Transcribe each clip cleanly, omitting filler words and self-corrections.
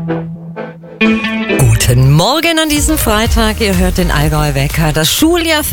Guten Morgen an diesem Freitag. Ihr hört den Allgäu Wecker. Das Schuljahr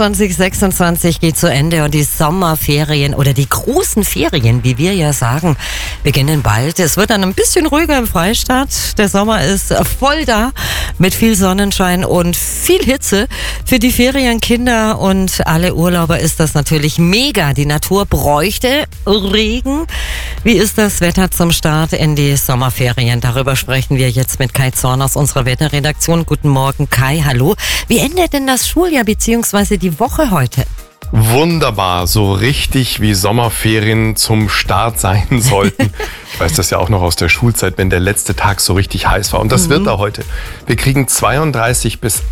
25/26 geht zu Ende und die Sommerferien oder die großen Ferien, wie wir ja sagen, beginnen bald. Es wird dann ein bisschen ruhiger im Freistaat. Der Sommer ist voll da mit viel Sonnenschein und viel Hitze. Für die Ferienkinder und alle Urlauber ist das natürlich mega. Die Natur bräuchte Regen. Wie ist das Wetter zum Start in die Sommerferien? Darüber sprechen wir jetzt mit Kai Zorn aus unserer Wetterredaktion. Guten Morgen, Kai. Hallo. Wie endet denn das Schuljahr bzw. die Woche heute? Wunderbar, so richtig wie Sommerferien zum Start sein sollten. Ich weiß das ja auch noch aus der Schulzeit, wenn der letzte Tag so richtig heiß war. Und das wird er heute. Wir kriegen 32 bis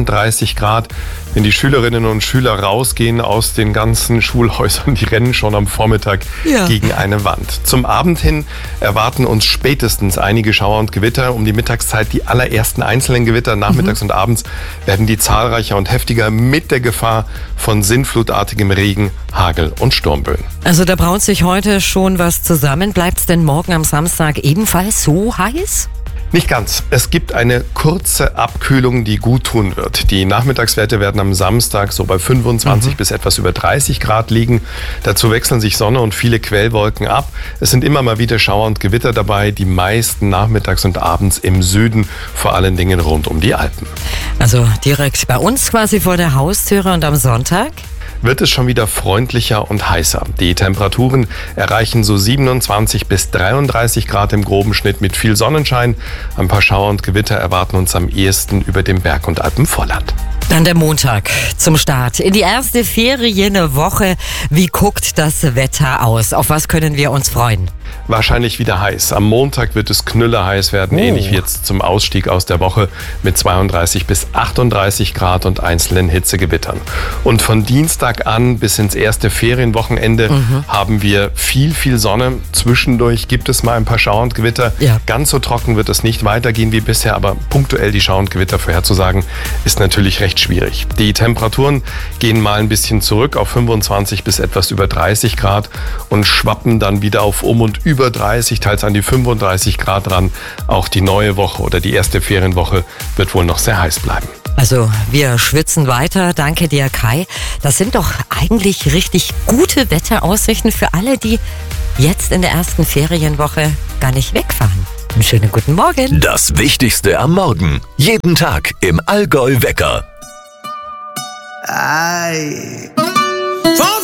38 Grad. Wenn die Schülerinnen und Schüler rausgehen aus den ganzen Schulhäusern, die rennen schon am Vormittag gegen eine Wand. Zum Abend hin erwarten uns spätestens einige Schauer und Gewitter. Um die Mittagszeit die allerersten einzelnen Gewitter. Nachmittags und abends werden die zahlreicher und heftiger mit der Gefahr von sinnflutartigem Regen, Hagel und Sturmböen. Also da braut sich heute schon was zusammen. Bleibt's denn morgen am Samstag ebenfalls so heiß? Nicht ganz. Es gibt eine kurze Abkühlung, die gut tun wird. Die Nachmittagswerte werden am Samstag so bei 25 bis etwas über 30 Grad liegen. Dazu wechseln sich Sonne und viele Quellwolken ab. Es sind immer mal wieder Schauer und Gewitter dabei, die meisten nachmittags und abends im Süden, vor allen Dingen rund um die Alpen. Also direkt bei uns quasi vor der Haustüre und am Sonntag? Wird es schon wieder freundlicher und heißer. Die Temperaturen erreichen so 27 bis 33 Grad im groben Schnitt mit viel Sonnenschein. Ein paar Schauer und Gewitter erwarten uns am ehesten über dem Berg- und Alpenvorland. Dann der Montag zum Start in die erste Ferienwoche. Wie guckt das Wetter aus? Auf was können wir uns freuen? Wahrscheinlich wieder heiß. Am Montag wird es knüllerheiß werden, ähnlich wie jetzt zum Ausstieg aus der Woche mit 32 bis 38 Grad und einzelnen Hitzegewittern. Und von Dienstag an bis ins erste Ferienwochenende haben wir viel Sonne. Zwischendurch gibt es mal ein paar Schauer und Gewitter. Ja. Ganz so trocken wird es nicht weitergehen wie bisher, aber punktuell die Schauer und Gewitter vorherzusagen, ist natürlich recht schwierig. Die Temperaturen gehen mal ein bisschen zurück auf 25 bis etwas über 30 Grad und schwappen dann wieder auf und über 30, teils an die 35 Grad ran. Auch die neue Woche oder die erste Ferienwoche wird wohl noch sehr heiß bleiben. Also wir schwitzen weiter. Danke dir, Kai. Das sind doch eigentlich richtig gute Wetteraussichten für alle, die jetzt in der ersten Ferienwoche gar nicht wegfahren. Einen schönen guten Morgen. Das Wichtigste am Morgen. Jeden Tag im Allgäu Wecker.